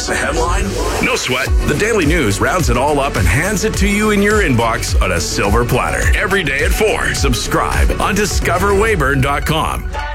miss a headline? No sweat. The Daily News rounds it all up and hands it to you in your inbox on a silver platter. Every day at 4. Subscribe on discoverwayburn.com.